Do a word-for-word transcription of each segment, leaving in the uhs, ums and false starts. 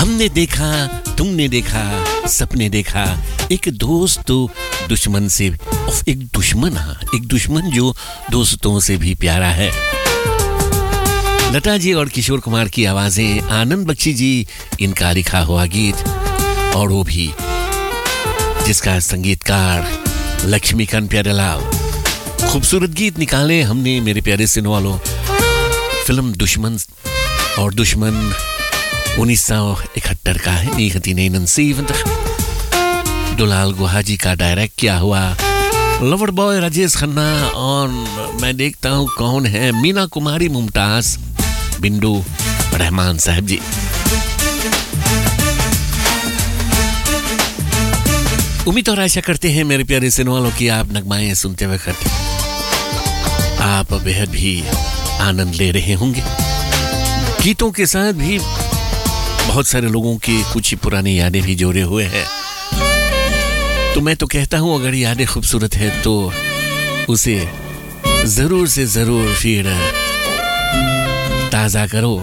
हमने देखा, तुमने देखा, सपने देखा, एक दोस्त तो दुश्मन से, एक दुश्मन, हाँ एक दुश्मन जो दोस्तों से भी प्यारा है। लता जी और किशोर कुमार की आवाजें, आनंद बख्शी जी इनका लिखा हुआ गीत, और वो भी जिसका संगीतकार लक्ष्मीकांत प्यारेलाल। खूबसूरत गीत निकाले हमने मेरे प्यारे सुनने वालों। फिल्म दुश्मन, और दुश्मन उन्नीस सौ इकहत्तर का है, उन्नीस सौ सत्तानवे। दुलाल गुहाजी का डायरेक्ट किया हुआ, लवर बॉय राजेश खन्ना, और मैं देखता हूँ कौन है, मीना कुमारी, मुमताज, बिंदु, रहमान साहब जी। उम्मीद और आशा करते हैं मेरे प्यारे सुनने वालों की आप नगमाएं सुनते वक्त आप बेहद भी आनंद ले रहे होंगे। गीतों के साथ भी बहुत सारे लोगों की कुछ पुरानी यादें भी जोड़े हुए हैं। तो मैं तो कहता हूं अगर यादें खूबसूरत है तो उसे जरूर से जरूर फिर ताजा करो।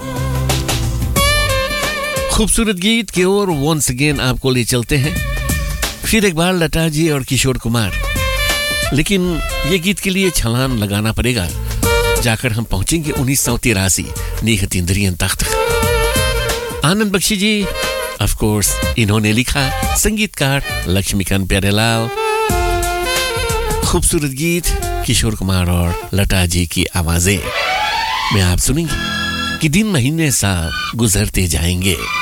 खूबसूरत गीत की ओर वंस अगेन आपको ले चलते हैं फिर एक बार, लता जी और किशोर कुमार। लेकिन ये गीत के लिए छलांग लगाना पड़ेगा, जाकर हम पहुंचेंगे उन्नीस सौ तिरासी, नीह तिंदरियन तख्त। आनंद बख्शी जी ऑफ कोर्स इन्होंने लिखा, संगीतकार लक्ष्मीकांत प्यारेलाल। खूबसूरत गीत किशोर कुमार और लता जी की आवाजें में आप सुनेंगे कि दिन महीने साल गुजरते जाएंगे।